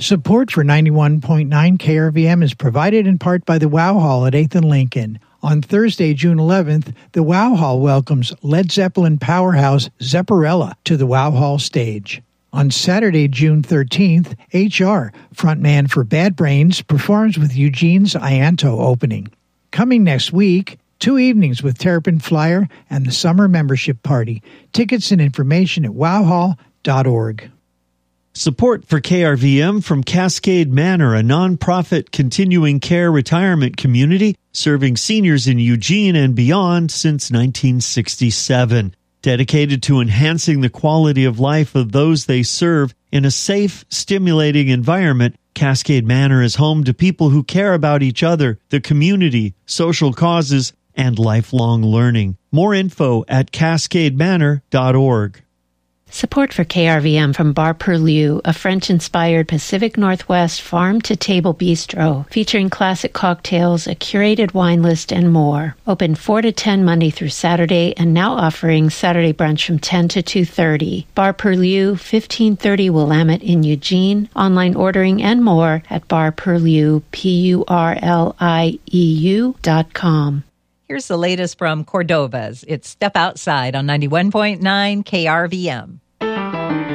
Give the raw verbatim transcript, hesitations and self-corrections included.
Support for ninety-one point nine K R V M is provided in part by the Wow Hall at eighth and Lincoln. On Thursday, June eleventh, the Wow Hall welcomes Led Zeppelin powerhouse Zepparella to the Wow Hall stage. On Saturday, June thirteenth, H R, frontman for Bad Brains, performs with Eugene's Ianto opening. Coming next week, two evenings with Terrapin Flyer and the Summer Membership Party. Tickets and information at wow hall dot org. Support for K R V M from Cascade Manor, a nonprofit continuing care retirement community serving seniors in Eugene and beyond since nineteen sixty-seven. Dedicated to enhancing the quality of life of those they serve in a safe, stimulating environment, Cascade Manor is home to people who care about each other, the community, social causes, and lifelong learning. More info at cascade manor dot org. Support for K R V M from Bar Purlieu, a French-inspired Pacific Northwest farm-to-table bistro featuring classic cocktails, a curated wine list, and more. Open four to ten Monday through Saturday, and now offering Saturday brunch from ten to two thirty. Bar Purlieu, fifteen thirty Willamette in Eugene. Online ordering and more at bar purlieu, P U R L I E U dot com. Here's the latest from Cordova's. It's Step Outside on ninety-one point nine K R V M.